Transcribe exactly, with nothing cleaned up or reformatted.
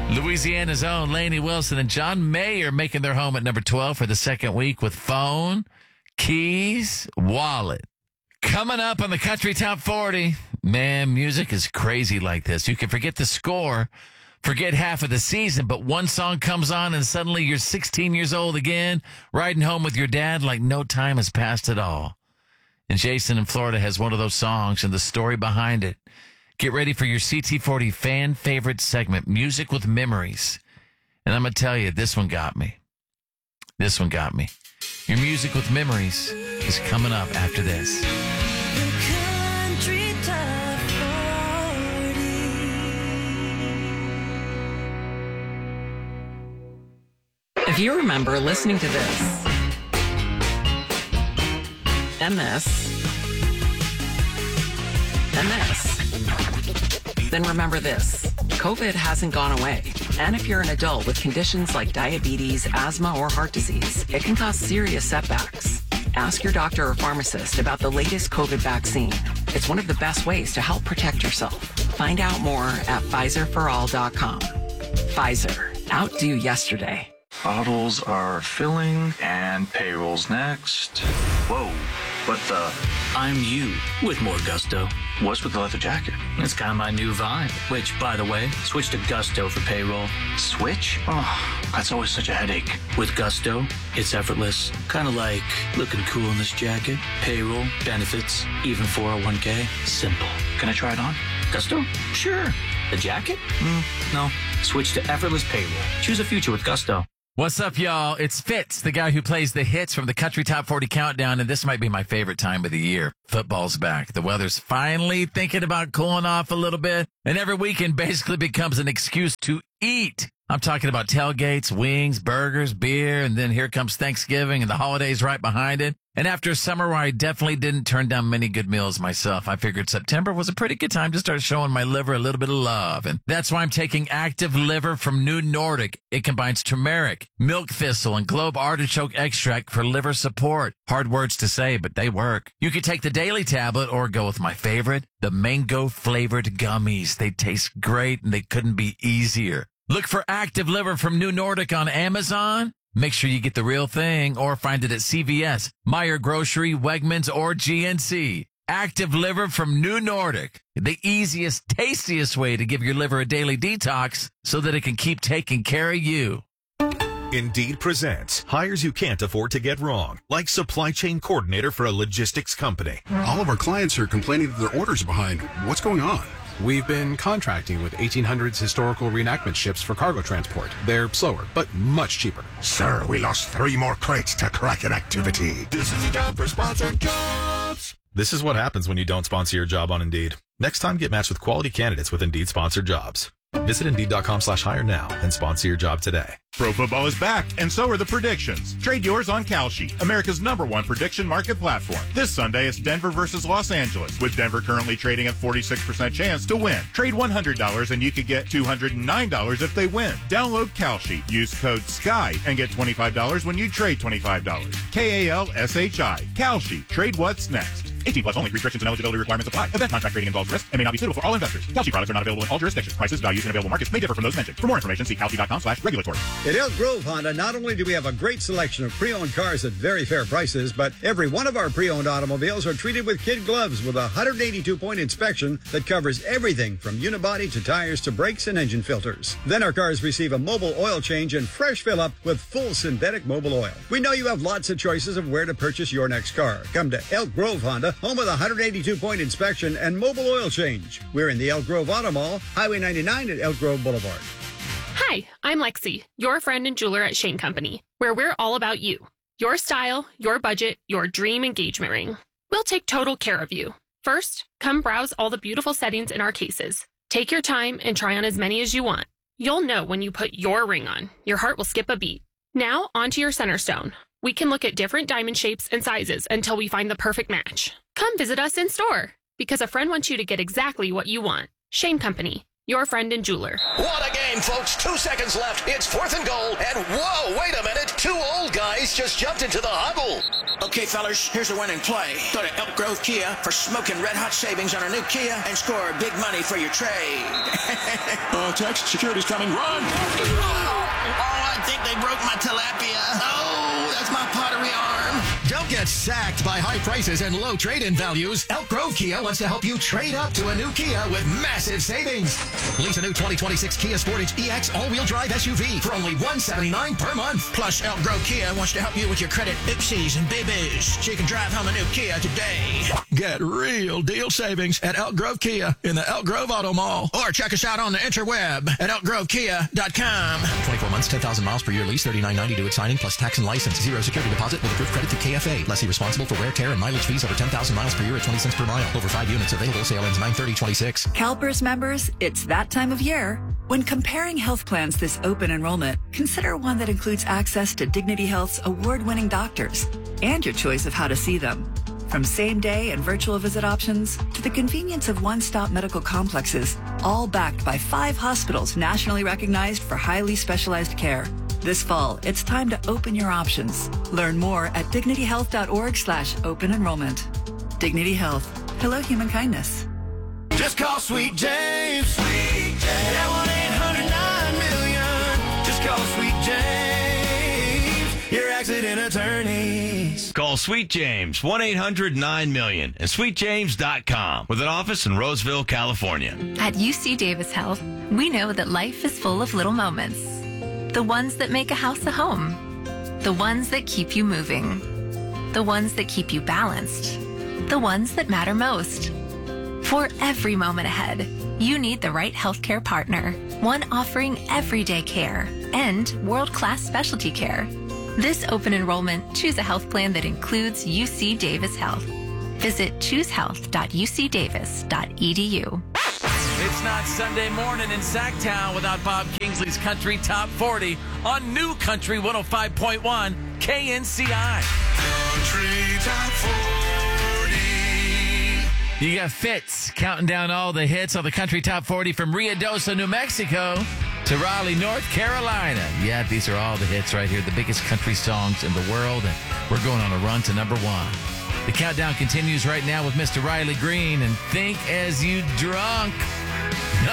Louisiana's own Lainey Wilson and John Mayer making their home at number twelve for the second week with Phone, Keys, Wallet. Coming up on the Country Top forty, man, music is crazy like this. You can forget the score, forget half of the season, but one song comes on and suddenly you're sixteen years old again, riding home with your dad like no time has passed at all. And Jason in Florida has one of those songs and the story behind it. Get ready for your C T forty fan favorite segment, Music with Memories. And I'm going to tell you, this one got me. This one got me. Your Music with Memories is coming up after this. Country Top forty. If you remember listening to this and this and this, then remember this. COVID hasn't gone away. And if you're an adult with conditions like diabetes, asthma, or heart disease, it can cause serious setbacks. Ask your doctor or pharmacist about the latest COVID vaccine. It's one of the best ways to help protect yourself. Find out more at Pfizer for all dot com. Pfizer. Outdo yesterday. Bottles are filling and payroll's next. Whoa, what the? I'm you with more gusto. What's with the leather jacket? It's kind of my new vibe. Which, by the way, switch to Gusto for payroll. Switch? Oh, that's always such a headache. With Gusto, it's effortless. Kind of like looking cool in this jacket. Payroll, benefits, even four oh one k. Simple. Can I try it on? Gusto? Sure. The jacket? Mm, no. Switch to effortless payroll. Choose a future with Gusto. What's up, y'all? It's Fitz, the guy who plays the hits from the Country Top forty Countdown, and this might be my favorite time of the year. Football's back. The weather's finally thinking about cooling off a little bit, and every weekend basically becomes an excuse to eat. I'm talking about tailgates, wings, burgers, beer, and then here comes Thanksgiving and the holidays right behind it. And after a summer where I definitely didn't turn down many good meals myself, I figured September was a pretty good time to start showing my liver a little bit of love. And that's why I'm taking Active Liver from New Nordic. It combines turmeric, milk thistle, and globe artichoke extract for liver support. Hard words to say, but they work. You can take the daily tablet or go with my favorite, the mango-flavored gummies. They taste great, and they couldn't be easier. Look for Active Liver from New Nordic on Amazon. Make sure you get the real thing or find it at C V S, Meyer Grocery, Wegmans, or G N C. Active Liver from New Nordic. The easiest, tastiest way to give your liver a daily detox so that it can keep taking care of you. Indeed presents hires you can't afford to get wrong, like supply chain coordinator for a logistics company. All of our clients are complaining that their orders are behind. What's going on? We've been contracting with eighteen hundreds historical reenactment ships for cargo transport. They're slower, but much cheaper. Sir, we lost three more crates to Kraken activity. This is the job for sponsored jobs. This is what happens when you don't sponsor your job on Indeed. Next time, get matched with quality candidates with Indeed sponsored jobs. Visit Indeed.com slash hire now and sponsor your job today. Pro football is back, and so are the predictions. Trade yours on Kalshi, America's number one prediction market platform. This Sunday, it's Denver versus Los Angeles, with Denver currently trading at forty-six percent chance to win. Trade one hundred dollars and you could get two hundred nine dollars if they win. Download Kalshi, use code SKY, and get twenty-five dollars when you trade twenty-five dollars. K A L S H I. Kalshi. Trade what's next. eighteen plus only. Restrictions and eligibility requirements apply. Event contract trading involves risk and may not be suitable for all investors. Kalshi products are not available in all jurisdictions. Prices, values, and available markets may differ from those mentioned. For more information, see Kalshi.com slash regulatory. At Elk Grove Honda, not only do we have a great selection of pre-owned cars at very fair prices, but every one of our pre-owned automobiles are treated with kid gloves with a one hundred eighty-two point inspection that covers everything from unibody to tires to brakes and engine filters. Then our cars receive a mobile oil change and fresh fill-up with full synthetic mobile oil. We know you have lots of choices of where to purchase your next car. Come to Elk Grove Honda, home of the one hundred eighty-two point inspection and mobile oil change. We're in the Elk Grove Auto Mall, Highway ninety-nine at Elk Grove Boulevard. Hi, I'm Lexi, your friend and jeweler at Shane Company, where we're all about you. Your style, your budget, your dream engagement ring. We'll take total care of you. First, come browse all the beautiful settings in our cases. Take your time and try on as many as you want. You'll know when you put your ring on. Your heart will skip a beat. Now, onto your center stone. We can look at different diamond shapes and sizes until we find the perfect match. Come visit us in store, because a friend wants you to get exactly what you want. Shane Company, your friend and jeweler. What a game, folks. Two seconds left. It's fourth and goal. And whoa, wait a minute. Two old guys just jumped into the huddle. Okay, fellas, here's a winning play. Go to Elk Grove Kia for smoking red-hot savings on a new Kia and score big money for your trade. Oh, text. Security's coming. Run! Oh, I think they broke my tilapia. Oh, that's my pottery arm. Don't get sacked by high prices and low trade-in values. Elk Grove Kia wants to help you trade up to a new Kia with massive savings. Lease a new twenty twenty-six Kia Sportage E X all-wheel drive S U V for only one hundred seventy-nine dollars per month. Plus, Elk Grove Kia wants to help you with your credit oopsies and bibbies so you can drive home a new Kia today. Get real deal savings at Elk Grove Kia in the Elk Grove Auto Mall. Or check us out on the interweb at elk grove kia dot com. twenty-four months, ten thousand miles per year lease, thirty-nine ninety due at signing plus tax and license. Zero security deposit with approved credit to K F A. Lessee responsible for wear, tear, and mileage fees over ten thousand miles per year at twenty cents per mile. Over five units available. Sale ends nine thirty twenty-six. CalPERS members, it's that time of year. When comparing health plans this open enrollment, consider one that includes access to Dignity Health's award-winning doctors and your choice of how to see them. From same-day and virtual visit options to the convenience of one-stop medical complexes, all backed by five hospitals nationally recognized for highly specialized care. This fall, it's time to open your options. Learn more at dignity health dot org slash open enrollment. Dignity Health. Hello, human kindness. Just call Sweet James. Sweet James. Yeah, one eight hundred nine million. Just call Sweet James. Your accident attorneys. Call Sweet James, one eight hundred nine million and sweet james dot com with an office in Roseville, California. At U C Davis Health, we know that life is full of little moments. The ones that make a house a home. The ones that keep you moving. The ones that keep you balanced. The ones that matter most. For every moment ahead, you need the right healthcare partner, one offering everyday care and world-class specialty care. This open enrollment, choose a health plan that includes U C Davis Health. Visit choose health dot u c davis dot e d u. It's not Sunday morning in Sacktown without Bob Kingsley's Country Top forty on New Country one oh five point one K N C I. Country Top forty. You got Fitz counting down all the hits on the Country Top forty from Ruidoso, New Mexico to Raleigh, North Carolina. Yeah, these are all the hits right here, the biggest country songs in the world, and we're going on a run to number one. The countdown continues right now with Mister Riley Green and Think As You Drunk.